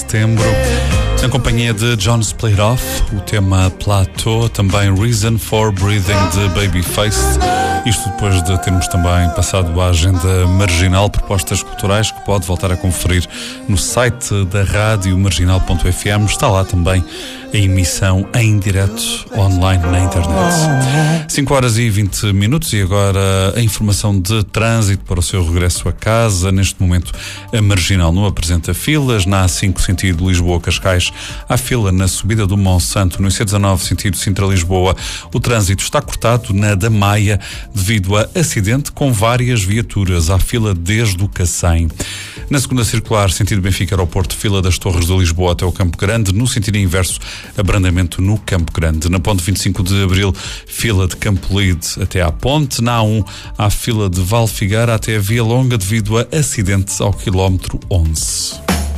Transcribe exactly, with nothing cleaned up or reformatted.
setembro. Na companhia de John Splitoff, o tema Plateau, também Reason for Breathing de Babyface. Isto depois de termos também passado a agenda marginal, propostas culturais que pode voltar a conferir no site da rádio marginal ponto f m. Está lá também a emissão em direto online na internet. cinco horas e vinte minutos e agora a informação de trânsito para o seu regresso a casa. Neste momento a marginal não apresenta filas. Na A cinco sentido Lisboa-Cascais há fila na subida do Monsanto. No I C dezanove sentido Sintra-Lisboa o trânsito está cortado na da Maia devido a acidente com várias viaturas. Há fila desde o Cacém. Na segunda circular sentido Benfica-Aeroporto, fila das Torres de Lisboa até o Campo Grande. No sentido inverso, abrandamento no Campo Grande. Na ponte vinte e cinco de Abril, fila de Campolide até à ponte. Na A um, há fila de Valfigueira até a Via Longa devido a acidentes ao quilómetro onze.